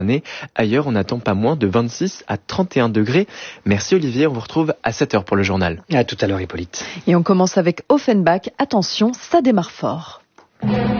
Ailleurs, on n'attend pas moins de 26 à 31 degrés. Merci Olivier, on vous retrouve à 7h pour le journal. À tout à l'heure Hippolyte. Et on commence avec Offenbach. Attention, ça démarre fort.